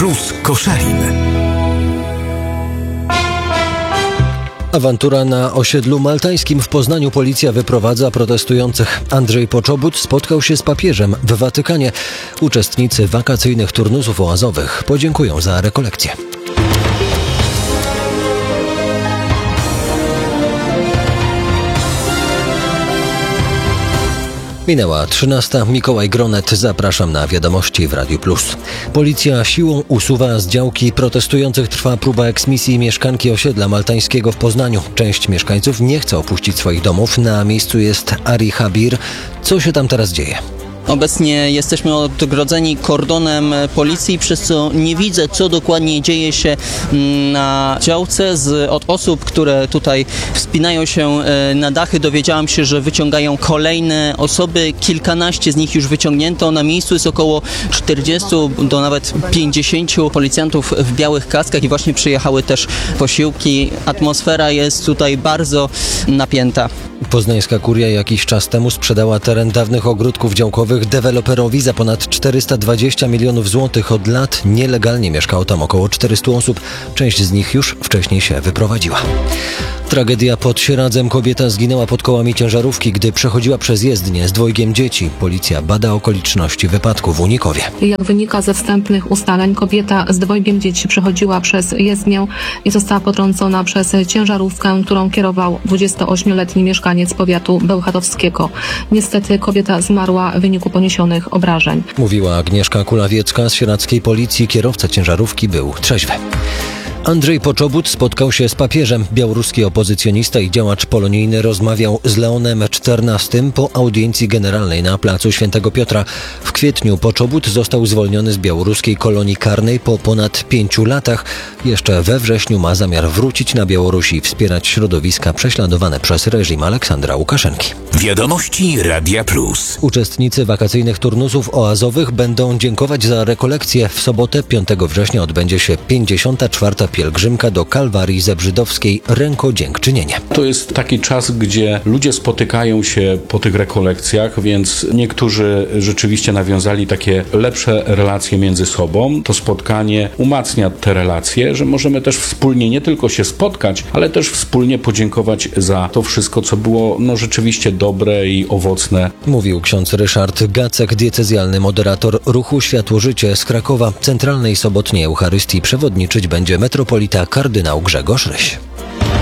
Plus Koszalin. Awantura na osiedlu maltańskim w Poznaniu. Policja wyprowadza protestujących. Andrzej Poczobut spotkał się z papieżem w Watykanie. Uczestnicy wakacyjnych turnusów oazowych podziękują za rekolekcję. Minęła 13. Mikołaj Gronet. Zapraszam na wiadomości w Radiu Plus. Policja siłą usuwa z działki protestujących. Trwa próba eksmisji mieszkanki osiedla maltańskiego w Poznaniu. Część mieszkańców nie chce opuścić swoich domów. Na miejscu jest Ari Habir. Co się tam teraz dzieje? Obecnie jesteśmy odgrodzeni kordonem policji, przez co nie widzę, co dokładnie dzieje się na działce. Od osób, które tutaj wspinają się na dachy, dowiedziałam się, że wyciągają kolejne osoby. Kilkanaście z nich już wyciągnięto. Na miejscu jest około 40 do nawet 50 policjantów w białych kaskach i właśnie przyjechały też posiłki. Atmosfera jest tutaj bardzo napięta. Poznańska kuria jakiś czas temu sprzedała teren dawnych ogródków działkowych deweloperowi za ponad 420 milionów złotych. Od lat nielegalnie mieszkało tam około 400 osób. Część z nich już wcześniej się wyprowadziła. Tragedia pod Sieradzem. Kobieta zginęła pod kołami ciężarówki, gdy przechodziła przez jezdnię z dwojgiem dzieci. Policja bada okoliczności wypadku w Unikowie. Jak wynika ze wstępnych ustaleń, kobieta z dwojgiem dzieci przechodziła przez jezdnię i została potrącona przez ciężarówkę, którą kierował 28-letni mieszkaniec powiatu bełchatowskiego. Niestety kobieta zmarła w wyniku poniesionych obrażeń. Mówiła Agnieszka Kulawiecka z sieradzkiej policji. Kierowca ciężarówki był trzeźwy. Andrzej Poczobut spotkał się z papieżem. Białoruski opozycjonista i działacz polonijny rozmawiał z Leonem XIV po audiencji generalnej na placu Świętego Piotra. W kwietniu Poczobut został zwolniony z białoruskiej kolonii karnej po ponad 5 latach. Jeszcze we wrześniu ma zamiar wrócić na Białoruś i wspierać środowiska prześladowane przez reżim Aleksandra Łukaszenki. Wiadomości Radia Plus. Uczestnicy wakacyjnych turnusów oazowych będą dziękować za rekolekcję. W sobotę 5 września odbędzie się 54. pielgrzymka do Kalwarii Zebrzydowskiej. Rękodziękczynienie. To jest taki czas, gdzie ludzie spotykają się po tych rekolekcjach, więc niektórzy rzeczywiście nawiązali takie lepsze relacje między sobą. To spotkanie umacnia te relacje, że możemy też wspólnie nie tylko się spotkać, ale też wspólnie podziękować za to wszystko, co było rzeczywiście dobre i owocne. Mówił ksiądz Ryszard Gacek, diecezjalny moderator ruchu Światło-Życie z Krakowa. Centralnej sobotniej Eucharystii przewodniczyć będzie metropolita kardynał Grzegorz Ryś.